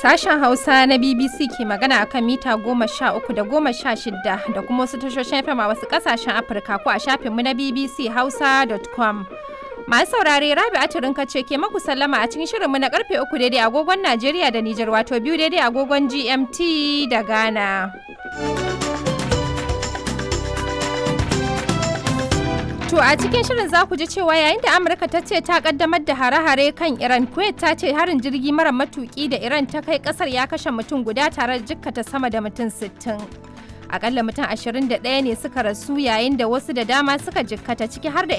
Sashen Hausa na BBC ke magana akan mita 13 da 16 da kuma wasu tashoshin FM a wasu kasashen Afirka ko a shafinmu na bbchausa.com. Masu saurare Rabi'atu Rinka ce ke maku sallama a cikin shirinmu na karfe 3 daidai agogon Najeriya da Nijar wato 2 daidai agogon GMT da Ghana. To a cikin shirin za ku ji cewa yayin da Amurka ta ce ta kaddamar da hare-hare kan Iran, Kuwait ta ce harin jirgi mara matuki da Iran ta kai kasar ya kashe mutum guda tare da jikkata sama da mutum 60. Akalla mutum 21 ne suka rasu yayin da wasu da dama suka jikkata ciki har da